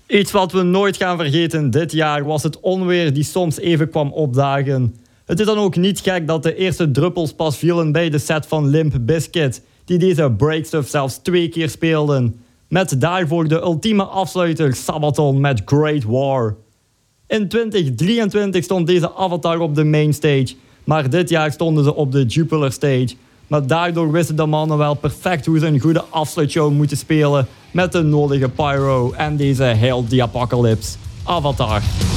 Iets wat we nooit gaan vergeten dit jaar was het onweer die soms even kwam opdagen. Het is dan ook niet gek dat de eerste druppels pas vielen bij de set van Limp Bizkit, die deze breakstuff zelfs 2 keer speelden. Met daarvoor de ultieme afsluiter Sabaton met Great War. In 2023 stond deze Avatar op de mainstage, maar dit jaar stonden ze op de Jupiler Stage. Maar daardoor wisten de mannen wel perfect hoe ze een goede afsluitshow moeten spelen met de nodige pyro en deze Hail the Apocalypse. Avatar.